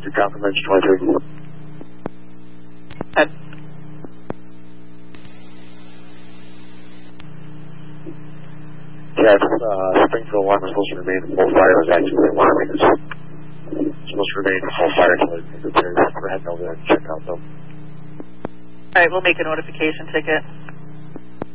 to Confirmation 23. Yeah, Springfield alarm is supposed to remain in full fire. It's actually alarming. It's supposed to remain in full fire until it's repaired. We're heading over there and check out them. All right, we'll make a notification ticket.